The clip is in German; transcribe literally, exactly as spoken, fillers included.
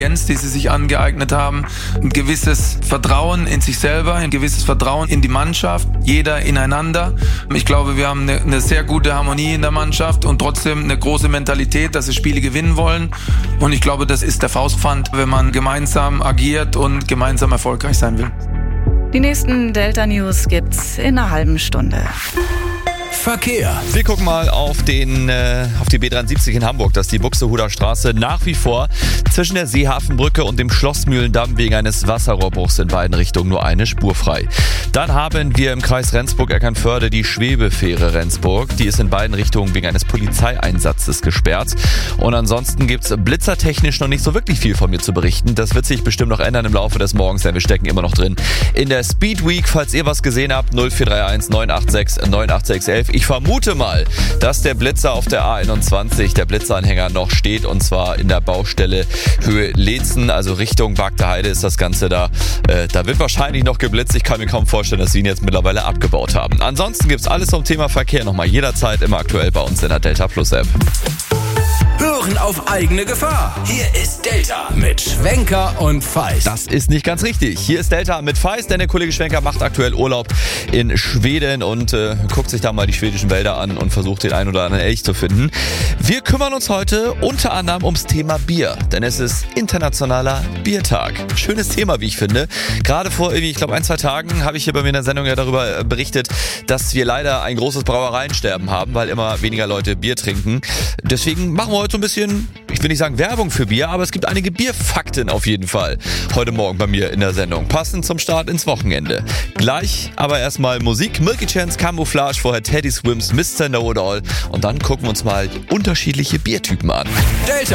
die sie sich angeeignet haben, ein gewisses Vertrauen in sich selber, ein gewisses Vertrauen in die Mannschaft, jeder ineinander. Ich glaube, wir haben eine, eine sehr gute Harmonie in der Mannschaft und trotzdem eine große Mentalität, dass sie Spiele gewinnen wollen. Und ich glaube, das ist der Faustpfand, wenn man gemeinsam agiert und gemeinsam erfolgreich sein will. Die nächsten Delta News gibt's in einer halben Stunde. Verkehr. Wir gucken mal auf, den, äh, auf die B dreiundsiebzig in Hamburg. Das ist die Buxtehuder Straße. Nach wie vor zwischen der Seehafenbrücke und dem Schlossmühlendamm wegen eines Wasserrohrbruchs in beiden Richtungen nur eine Spur frei. Dann haben wir im Kreis Rendsburg-Eckernförde die Schwebefähre Rendsburg. Die ist in beiden Richtungen wegen eines Polizeieinsatzes gesperrt. Und ansonsten gibt es blitzertechnisch noch nicht so wirklich viel von mir zu berichten. Das wird sich bestimmt noch ändern im Laufe des Morgens, denn wir stecken immer noch drin in der Speed Week. Falls ihr was gesehen habt, null vier drei eins neun acht sechs neun acht sechs eins. Ich vermute mal, dass der Blitzer auf der A einundzwanzig, der Blitzeranhänger, noch steht, und zwar in der Baustelle Höhe Leetzen, also Richtung Bagde Heide ist das Ganze da. Äh, da wird wahrscheinlich noch geblitzt. Ich kann mir kaum vorstellen, dass sie ihn jetzt mittlerweile abgebaut haben. Ansonsten gibt's alles zum Thema Verkehr nochmal jederzeit immer aktuell bei uns in der Delta Plus App. Hören auf eigene Gefahr. Hier ist Delta mit Schwenker und Feist. Das ist nicht ganz richtig. Hier ist Delta mit Feist, denn der Kollege Schwenker macht aktuell Urlaub in Schweden und äh, guckt sich da mal die schwedischen Wälder an und versucht, den einen oder anderen Elch zu finden. Wir kümmern uns heute unter anderem ums Thema Bier, denn es ist internationaler Biertag. Schönes Thema, wie ich finde. Gerade vor, irgendwie, ich glaube, ein, zwei Tagen habe ich hier bei mir in der Sendung ja darüber berichtet, dass wir leider ein großes Brauereiensterben haben, weil immer weniger Leute Bier trinken. Deswegen machen wir heute so ein bisschen, ich will nicht sagen Werbung für Bier, aber es gibt einige Bierfakten auf jeden Fall heute Morgen bei mir in der Sendung. Passend zum Start ins Wochenende. Gleich aber erstmal Musik. Milky Chance, Camouflage, vorher Teddy Swims, Mister Know It All. Und dann gucken wir uns mal unterschiedliche Biertypen an. Delta.